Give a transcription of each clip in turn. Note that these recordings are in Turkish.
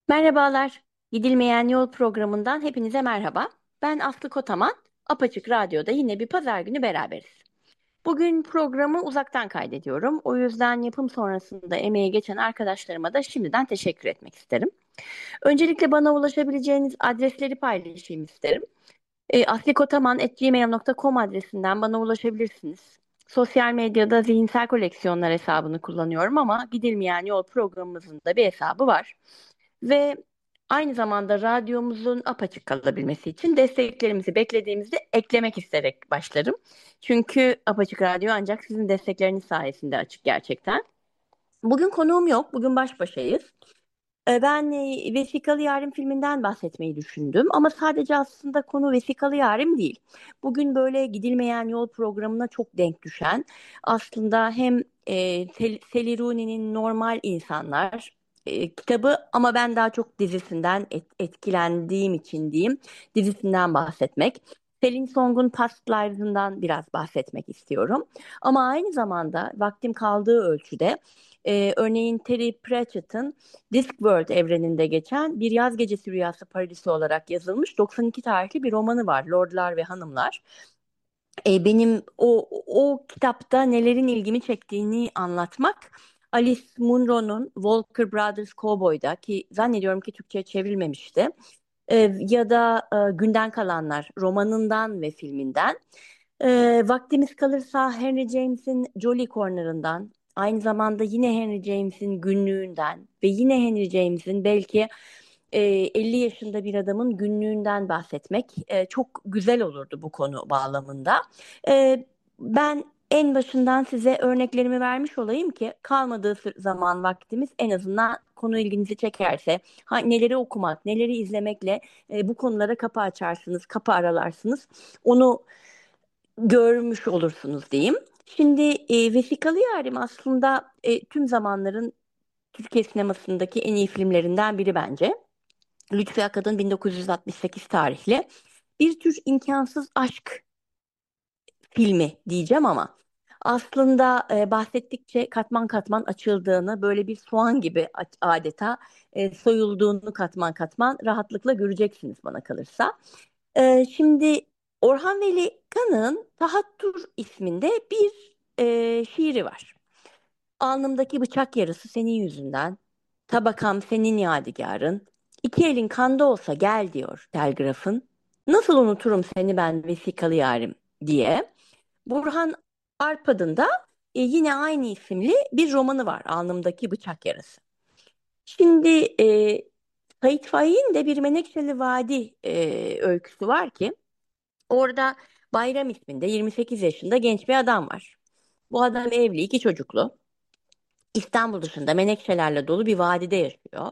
Merhabalar. Gidilmeyen Yol programından hepinize merhaba. Ben Aslı Kotaman. Apaçık Radyo'da yine bir pazar günü beraberiz. Bugün programı uzaktan kaydediyorum. O yüzden yapım sonrasında emeği geçen arkadaşlarıma da şimdiden teşekkür etmek isterim. Öncelikle bana ulaşabileceğiniz adresleri paylaşayım isterim. aslikotaman@gmail.com adresinden bana ulaşabilirsiniz. Sosyal medyada Zihinsel Koleksiyonlar hesabını kullanıyorum ama Gidilmeyen Yol programımızın da bir hesabı var. Ve aynı zamanda radyomuzun apaçık kalabilmesi için desteklerimizi beklediğimizde eklemek isterek başlarım. Çünkü Apaçık Radyo ancak sizin destekleriniz sayesinde açık gerçekten. Bugün konuğum yok, bugün baş başayız. Ben Vesikalı Yarim filminden bahsetmeyi düşündüm ama sadece aslında konu Vesikalı Yarim değil. Bugün böyle Gidilmeyen Yol programına çok denk düşen aslında hem Sally Rooney'nin Normal İnsanlar kitabı ama ben daha çok dizisinden etkilendiğim için diyeyim dizisinden bahsetmek. Selin Song'un Past Lives'ından biraz bahsetmek istiyorum. Ama aynı zamanda vaktim kaldığı ölçüde örneğin Terry Pratchett'ın Discworld evreninde geçen Bir Yaz Gecesi Rüyası Paradisi olarak yazılmış 92 tarihli bir romanı var. Lordlar ve Hanımlar. Benim o kitapta nelerin ilgimi çektiğini anlatmak Alice Munro'nun Walker Brothers Cowboy'da ki zannediyorum ki Türkçe'ye çevrilmemişti. Ya da Günden Kalanlar romanından ve filminden. Vaktimiz kalırsa Henry James'in Jolly Corner'ından, aynı zamanda yine Henry James'in günlüğünden ve yine Henry James'in belki 50 yaşında bir adamın günlüğünden bahsetmek çok güzel olurdu bu konu bağlamında. Ben en başından size örneklerimi vermiş olayım ki kalmadığı zaman vaktimiz en azından konu ilginizi çekerse neleri okumak, neleri izlemekle bu konulara kapı açarsınız, kapı aralarsınız. Onu görmüş olursunuz diyeyim. Şimdi Vesikalı Yarim aslında tüm zamanların Türkiye sinemasındaki en iyi filmlerinden biri bence. Lütfi Akad'ın 1968 tarihli bir tür imkansız aşk filmi diyeceğim ama aslında bahsettikçe katman katman açıldığını böyle bir soğan gibi adeta soyulduğunu katman katman rahatlıkla göreceksiniz bana kalırsa. Şimdi Orhan Veli Kanık'ın Tahattur isminde bir şiiri var. Alnımdaki bıçak yarısı senin yüzünden, tabakam senin yadigarın, iki elin kanda olsa gel diyor telgrafın. Nasıl unuturum seni ben vesikalı yarim diye. Burhan Arpad'ın da yine aynı isimli bir romanı var. Alnımdaki bıçak yarası. Şimdi Sait Faik'in de bir Menekşeli Vadi öyküsü var ki orada Bayram isminde 28 yaşında genç bir adam var. Bu adam evli, iki çocuklu. İstanbul dışında menekşelerle dolu bir vadide yaşıyor.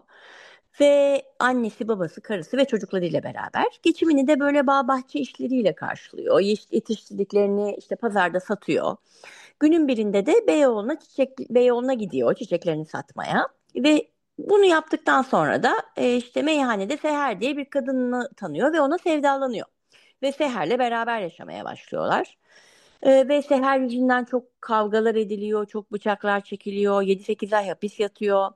Ve annesi, babası, karısı ve çocuklarıyla beraber geçimini de böyle bağ bahçe işleriyle karşılıyor. Yetiştirdiklerini işte pazarda satıyor. Günün birinde de Beyoğlu'na gidiyor çiçeklerini satmaya ve bunu yaptıktan sonra da işte meyhanede Seher diye bir kadını tanıyor ve ona sevdalanıyor. Ve Seher'le beraber yaşamaya başlıyorlar. Ve Seher yüzünden çok kavgalar ediliyor, çok bıçaklar çekiliyor, 7-8 ay hapis yatıyor.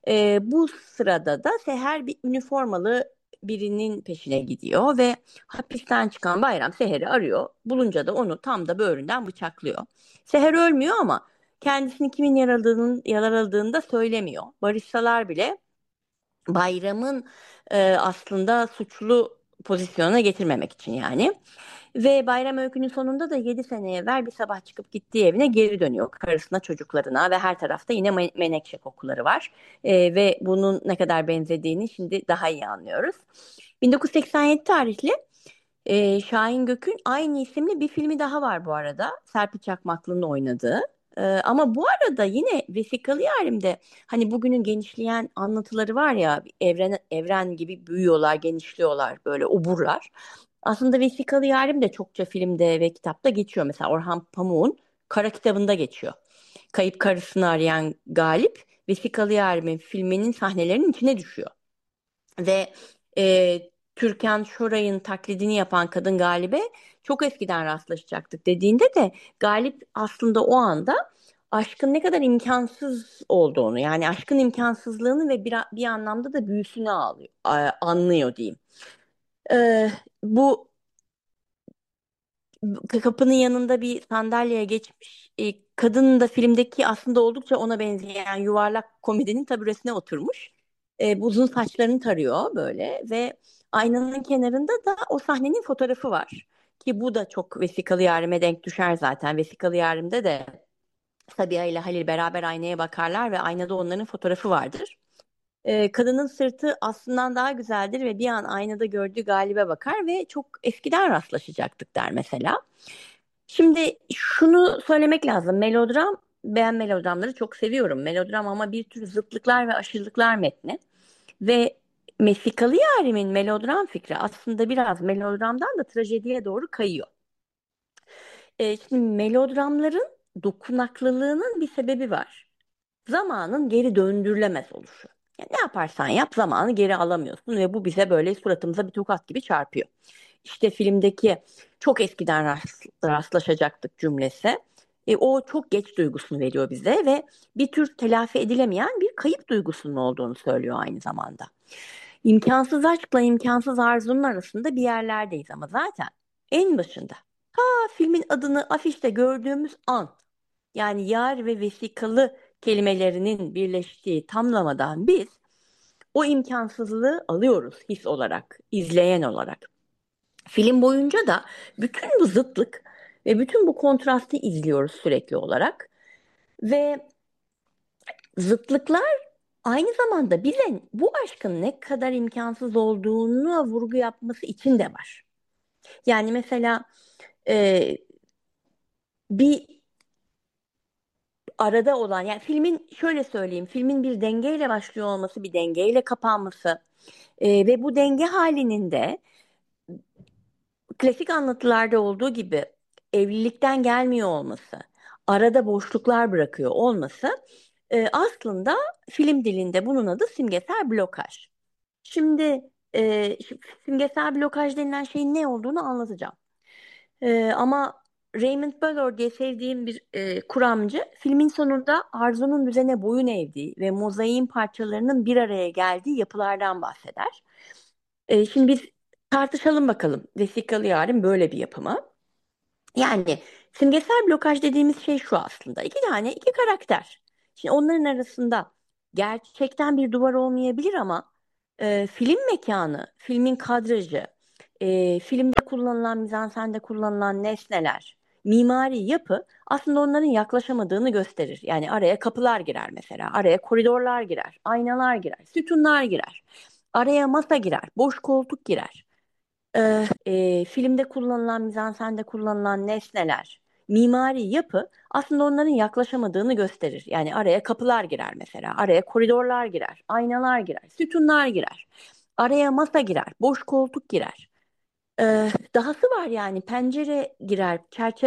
Bu sırada da Seher bir üniformalı birinin peşine gidiyor ve hapisten çıkan Bayram Seher'i arıyor. Bulunca da onu tam da böğründen bıçaklıyor. Seher ölmüyor ama kendisini kimin yaraladığını da söylemiyor. Barışsalar bile Bayram'ın aslında suçlu pozisyona getirmemek için yani. Ve Bayram Öykü'nün sonunda da 7 sene evvel bir sabah çıkıp gittiği evine geri dönüyor. Karısına, çocuklarına ve her tarafta yine menekşe kokuları var. Ve bunun ne kadar benzediğini şimdi daha iyi anlıyoruz. 1987 tarihli Şahin Gök'ün aynı isimli bir filmi daha var bu arada. Serpil Çakmaklı'nın oynadığı. Ama bu arada yine Vesikalı Yarim'de hani bugünün genişleyen anlatıları var ya evren evren gibi büyüyorlar, genişliyorlar, böyle oburlar. Aslında Vesikalı Yarim de çokça filmde ve kitapta geçiyor. Mesela Orhan Pamuk'un Kara kitabında geçiyor. Kayıp karısını arayan Galip Vesikalı Yarim'in filminin sahnelerinin içine düşüyor. Ve Türkan Şoray'ın taklidini yapan kadın Galip'e çok eskiden rastlaşacaktık dediğinde de Galip aslında o anda aşkın ne kadar imkansız olduğunu, yani aşkın imkansızlığını ve bir anlamda da büyüsünü anlıyor diyeyim. Bu kapının yanında bir sandalyeye geçmiş. Kadın da filmdeki aslında oldukça ona benzeyen yuvarlak komedinin taburesine oturmuş. Bu uzun saçlarını tarıyor böyle ve aynanın kenarında da o sahnenin fotoğrafı var. Ki bu da çok Vesikalı Yarim'e denk düşer zaten. Vesikalı Yarim'de de Sabiha ile Halil beraber aynaya bakarlar ve aynada onların fotoğrafı vardır. Kadının sırtı aslından daha güzeldir ve bir an aynada gördüğü Galip'e bakar ve çok eskiden rastlaşacaktık der mesela. Şimdi şunu söylemek lazım. Ben melodramları çok seviyorum. Melodram ama bir tür zıtlıklar ve aşırılıklar metni. Ve Mesikalı Yarim'in melodram fikri aslında biraz melodramdan da trajediye doğru kayıyor. Şimdi melodramların dokunaklılığının bir sebebi var. Zamanın geri döndürülemez oluşu. Yani ne yaparsan yap zamanı geri alamıyorsun ve bu bize böyle suratımıza bir tokat gibi çarpıyor. İşte filmdeki çok eskiden rastlaşacaktık cümlesi. O çok geç duygusunu veriyor bize ve bir tür telafi edilemeyen bir kayıp duygusunun olduğunu söylüyor aynı zamanda. İmkansız aşkla imkansız arzunun arasında bir yerlerdeyiz ama zaten en başında. Filmin adını afişte gördüğümüz an, yani yar ve vesikalı kelimelerinin birleştiği tamlamadan biz o imkansızlığı alıyoruz his olarak, izleyen olarak. Film boyunca da bütün bu zıtlık ve bütün bu kontrastı izliyoruz sürekli olarak. Ve zıtlıklar aynı zamanda bize bu aşkın ne kadar imkansız olduğunu vurgu yapması için de var. Yani mesela e, bir arada olan, yani filmin şöyle söyleyeyim, filmin bir dengeyle başlıyor olması, bir dengeyle kapanması ve bu denge halinin de klasik anlatılarda olduğu gibi evlilikten gelmiyor olması, arada boşluklar bırakıyor olması aslında film dilinde bunun adı simgesel blokaj. Şimdi simgesel blokaj denilen şeyin ne olduğunu anlatacağım. Ama Raymond Ballor diye sevdiğim bir kuramcı filmin sonunda Arzu'nun düzene boyun eğdiği ve mozaiğin parçalarının bir araya geldiği yapılardan bahseder. Şimdi biz tartışalım bakalım Vesikalı Yarın böyle bir yapı mı? Yani simgesel blokaj dediğimiz şey şu aslında. İki karakter. Şimdi onların arasında gerçekten bir duvar olmayabilir ama film mekanı, filmin kadrajı, filmde kullanılan, mizansende kullanılan nesneler, mimari yapı aslında onların yaklaşamadığını gösterir. Yani araya kapılar girer mesela, araya koridorlar girer, aynalar girer, sütunlar girer, araya masa girer, boş koltuk girer. Filmde kullanılan, mizansende kullanılan nesneler, mimari yapı aslında onların yaklaşamadığını gösterir. Yani araya kapılar girer mesela, araya koridorlar girer, aynalar girer, sütunlar girer, araya masa girer, boş koltuk girer. Dahası var, yani pencere girer, çerçeve